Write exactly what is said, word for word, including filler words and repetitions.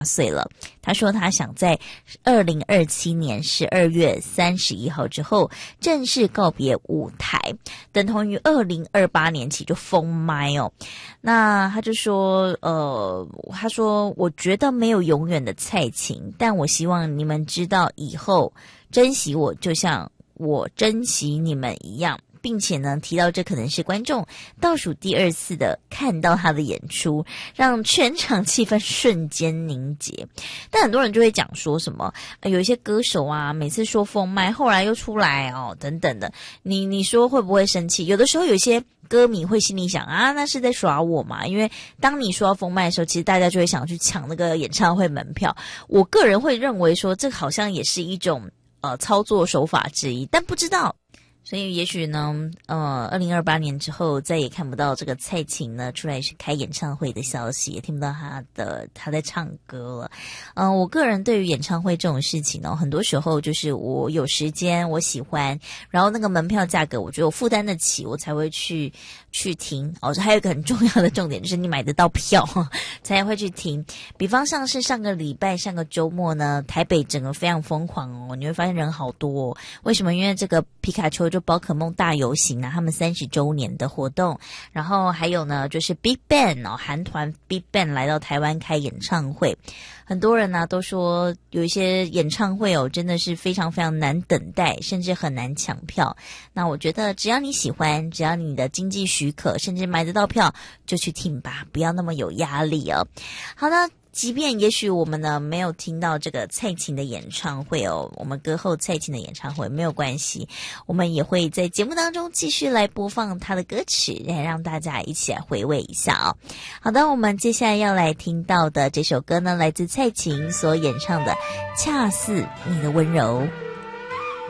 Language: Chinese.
岁了。他说他想在二零二七年十二月三十一号之后正式告别舞台，等同于二零二八年起就封麦哦。那他就说呃他说我觉得没有永远的蔡琴，但我希望你们知道以后珍惜我就像我珍惜你们一样，并且呢提到这可能是观众倒数第二次的看到他的演出，让全场气氛瞬间凝结。但很多人就会讲说什么、呃、有一些歌手啊每次说封麦后来又出来哦等等的，你你说会不会生气？有的时候有些歌迷会心里想啊那是在耍我嘛，因为当你说要封麦的时候，其实大家就会想去抢那个演唱会门票。我个人会认为说这好像也是一种呃操作手法之一，但不知道。所以也许呢呃二零二八年之后再也看不到这个蔡琴呢出来是开演唱会的消息，也听不到她的她在唱歌了。嗯、呃，我个人对于演唱会这种事情呢，很多时候就是我有时间我喜欢，然后那个门票价格我觉得我负担得起，我才会去去听。哦，还有一个很重要的重点就是你买得到票才会去听。比方像是上个礼拜上个周末呢，台北整个非常疯狂哦，你会发现人好多哦。为什么？因为这个皮卡丘就宝可梦大游行啊，他们三十周年的活动，然后还有呢就是 Big Bang 哦，韩团 Big Bang 来到台湾开演唱会。很多人呢、啊、都说有一些演唱会哦真的是非常非常难等待，甚至很难抢票。那我觉得只要你喜欢，只要你的经济许可，甚至买得到票就去听吧，不要那么有压力哦。好的，即便也许我们呢没有听到这个蔡琴的演唱会哦，我们歌后蔡琴的演唱会没有关系，我们也会在节目当中继续来播放她的歌曲，来让大家一起来回味一下哦。好的，我们接下来要来听到的这首歌呢，来自蔡琴所演唱的《恰似你的温柔》。